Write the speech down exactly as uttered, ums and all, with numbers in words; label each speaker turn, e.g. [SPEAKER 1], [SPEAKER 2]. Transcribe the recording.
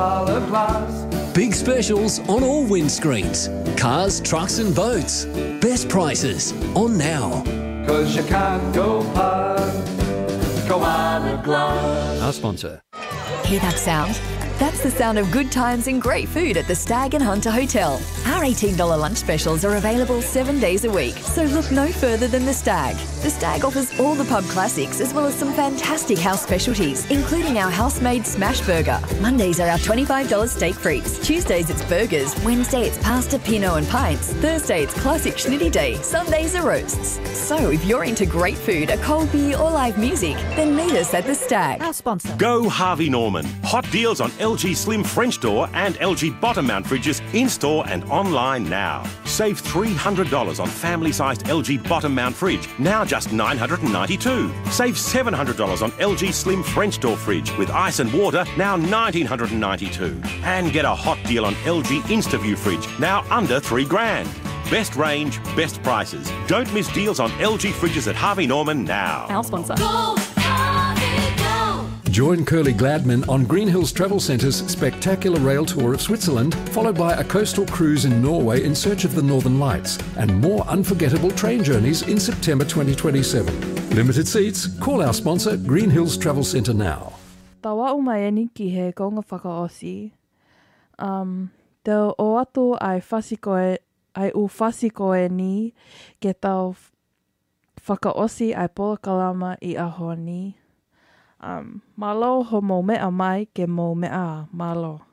[SPEAKER 1] Big specials on all windscreens. Cars, trucks and boats. Best prices on now.
[SPEAKER 2] Cause you can't go past Koala Glass.
[SPEAKER 3] Our sponsor.
[SPEAKER 4] Hear that sound? That's the sound of good times and great food at the Stag and Hunter Hotel. Our eighteen dollars lunch specials are available seven days a week, so look no further than the Stag. The Stag offers all the pub classics as well as some fantastic house specialties, including our house-made smash burger. Mondays are our twenty-five dollars steak frites. Tuesdays it's burgers. Wednesday it's pasta, pinot and pints. Thursday it's classic schnitty day. Sundays are roasts. So if you're into great food, a cold beer or live music, then meet us at the Stag.
[SPEAKER 5] Our sponsor.
[SPEAKER 6] Go Harvey Norman. Hot deals on L G Slim French door and L G bottom mount fridges in-store and online now. Save three hundred dollars on family-sized L G bottom mount fridge, now just nine hundred ninety-two dollars. Save seven hundred dollars on L G Slim French door fridge with ice and water, now one thousand nine hundred ninety-two dollars. And get a hot deal on L G InstaView fridge, now under three grand. Best range, best prices. Don't miss deals on L G fridges at Harvey Norman now.
[SPEAKER 5] Our sponsor.
[SPEAKER 7] Go, Harvey, go!
[SPEAKER 3] Join Curly Gladman on Green Hills Travel Centre's spectacular rail tour of Switzerland, followed by a coastal cruise in Norway in search of the Northern Lights, and more unforgettable train journeys in September twenty twenty-seven. Limited seats. Call our sponsor, Green Hills Travel Centre now.
[SPEAKER 8] Tawa umayani ki he konga whakaosi. Um, te o atu ai whasikoe, ai u whasikoe ni ke tau whakaosi ai polakalama I aho ni. Um, malo ho mo mea mai ke mo mea malo.